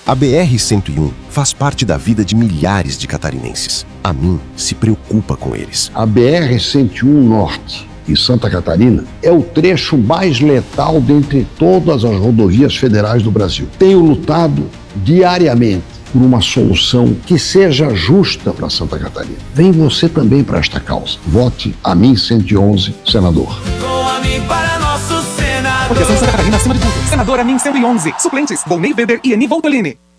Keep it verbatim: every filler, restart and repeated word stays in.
A B R cento e um faz parte da vida de milhares de catarinenses. A mim se preocupa com eles. A B R cento e um Norte, em Santa Catarina, é o trecho mais letal dentre todas as rodovias federais do Brasil. Tenho lutado diariamente por uma solução que seja justa para Santa Catarina. Vem você também para esta causa. Vote a mim cento e onze, senador. Com a mim para nosso senador. Porque Santa Catarina acima de tudo. Senador a mim cento e onze. Suplentes: Volney Weber e Eni Voltolini.